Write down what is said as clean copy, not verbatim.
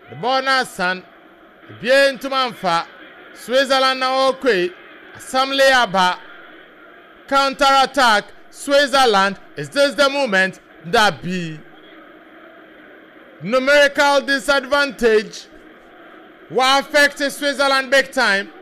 The ball now son. Bien to Manfa. Switzerland now okay. Assembly Aba. Counter attack. Switzerland. Is this the moment that be numerical disadvantage will affect Switzerland big time?